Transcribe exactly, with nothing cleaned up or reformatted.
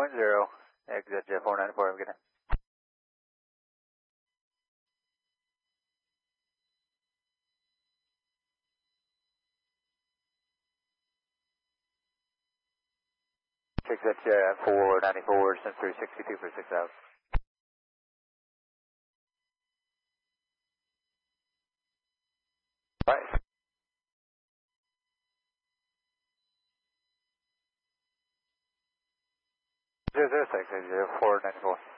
point zero, exit Jet four ninety-four, have a good day. Exit Jet four ninety-four, since three sixty-two for six hours. Right. zero zero six, exit four ninety-four.